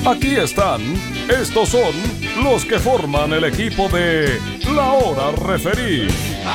Aquí están, estos son los que forman el equipo de La Hora Referí.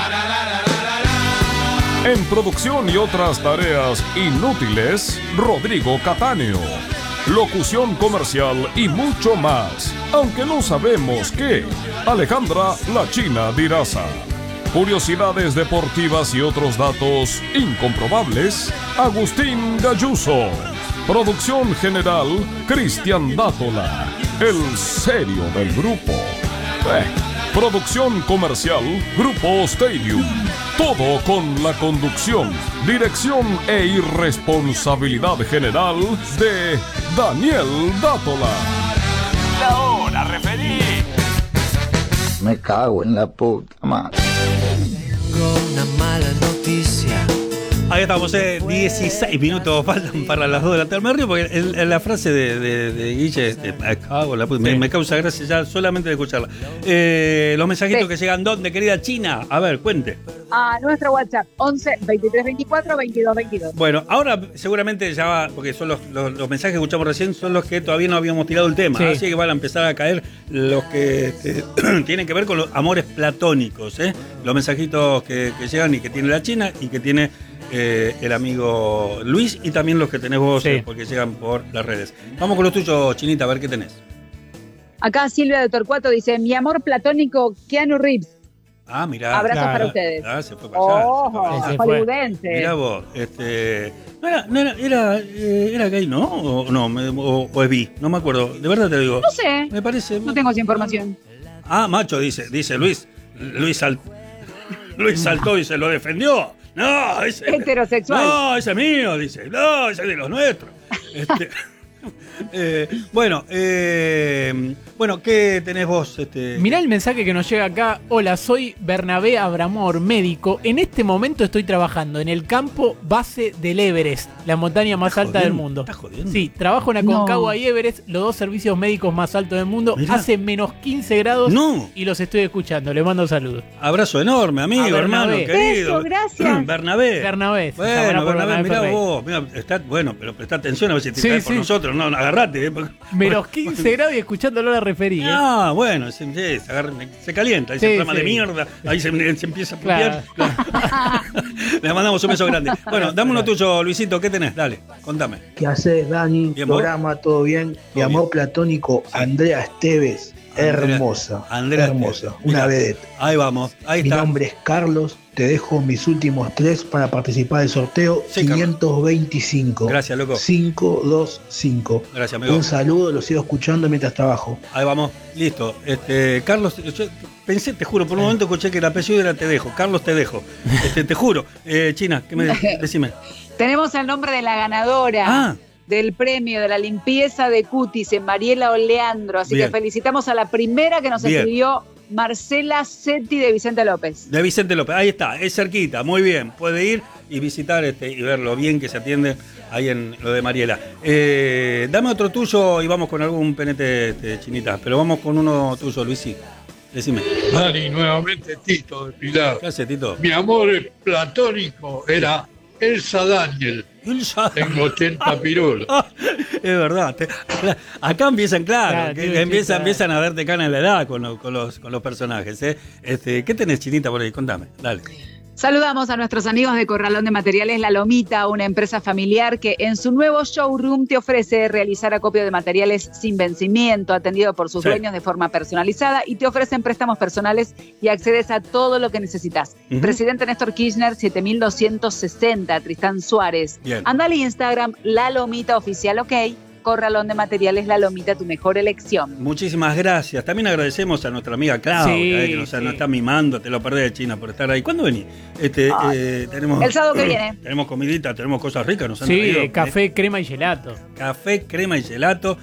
En producción y otras tareas inútiles, Rodrigo Catáneo. Locución comercial y mucho más, aunque no sabemos qué, Alejandra La China Diraza. Curiosidades deportivas y otros datos incomprobables, Agustín Galluso. Producción general, Cristian Dátola, el serio del grupo. Producción comercial, Grupo Stadium. Todo con la conducción, dirección e irresponsabilidad general de Daniel Dátola. La Hora Referí. Me cago en la puta madre. Tengo una mala noticia. Ahí estamos, 16 minutos faltan para las 2 de la tarde. Me río porque la frase de Guille, me causa gracia ya solamente de escucharla. Los mensajitos que llegan, ¿dónde, querida China? A ver, cuente. A nuestro WhatsApp, 11 23 24 22 22. Bueno, ahora seguramente ya va, porque son los mensajes que escuchamos recién, son los que todavía no habíamos tirado el tema. Sí. Así que van a empezar a caer los que tienen que ver con los amores platónicos. Los mensajitos que llegan y que tiene la China y que tiene el amigo Luis, y también los que tenés vos, porque llegan por las redes. Vamos con los tuyos, Chinita, a ver qué tenés. Acá Silvia de Torcuato dice: mi amor platónico, Keanu Reeves. Ah, mirá. Abrazos para ustedes. Ah, se fue para allá. Hollywoodense. Mirá vos, ¿era gay, no? ¿O es bi? No me acuerdo, de verdad te digo. No sé. Me parece. No tengo esa información. Ah, macho, dice Luis. Luis saltó y se lo defendió. No, ese heterosexual. No, ese es mío, dice. No, ese es de los nuestros. Bueno, ¿qué tenés vos? Mirá el mensaje que nos llega acá. Hola, soy Bernabé Abramor, médico. En este momento estoy trabajando en el campo base del Everest, la montaña más alta del mundo. ¿Estás jodiendo? Sí, trabajo en Aconcagua y Everest, los dos servicios médicos más altos del mundo. Mirá. Hace menos 15 grados y los estoy escuchando. Le mando saludos. Abrazo enorme, amigo, hermano, querido. Eso, gracias. Bernabé. Bueno, Bernabé, mirá vos. Mirá, pero presta atención a ver si te caes por nosotros. No, agarrate. Menos 15 grados y escuchándolo a la referí. Ah, bueno, se calienta, ese programa de mierda, ahí se empieza a putear. Claro. Le mandamos un beso grande. Bueno, dame uno tuyo, Luisito, ¿qué tenés? Dale, contame. ¿Qué haces, Dani? ¿Bien, programa, vos? ¿todo bien? Mi amor platónico, Andrea Esteves. Hermosa, una vedette. Ahí vamos, ahí está. Mi nombre es Carlos, te dejo mis últimos 3 para participar del sorteo 525. Gracias, loco. 525. Gracias, amigo. Un saludo, lo sigo escuchando mientras trabajo. Ahí vamos, listo. Carlos, yo pensé, te juro, por un momento escuché que el apellido era Te Dejo. Carlos Te Dejo. Te juro. China, ¿qué me decime? Tenemos el nombre de la ganadora. Del premio de la limpieza de cutis en Mariela Oleandro. Así que felicitamos a la primera que nos escribió, Marcela Setti de Vicente López. De Vicente López, ahí está, es cerquita, muy bien. Puede ir y visitar y ver lo bien que se atiende ahí en lo de Mariela. Dame otro tuyo y vamos con algún penete, Chinita. Pero vamos con uno tuyo, Luisí. Decime. Dani, nuevamente Tito de Pilar. ¿Qué hace, Tito? Mi amor platónico era Elsa Daniel. Tengo 80 pirulos. Es verdad. Acá empiezan, empiezan a darte cana en la edad con los personajes. ¿Qué tenés, Chinita, por ahí? Contame, dale. Saludamos a nuestros amigos de Corralón de Materiales La Lomita, una empresa familiar que en su nuevo showroom te ofrece realizar acopio de materiales sin vencimiento, atendido por sus dueños de forma personalizada, y te ofrecen préstamos personales y accedes a todo lo que necesitas. Presidente Néstor Kirchner, 7260, Tristán Suárez. Bien. Anda al Instagram, La Lomita Oficial, ok. Corralón de Materiales La Lomita, tu mejor elección. Muchísimas gracias. También agradecemos a nuestra amiga Claudia, que nos está mimando, te lo perdés, China, por estar ahí. ¿Cuándo venís? Tenemos, el sábado que viene. Tenemos comidita, tenemos cosas ricas, nos han traído. traído. Sí, café, crema y gelato. Café, crema y gelato.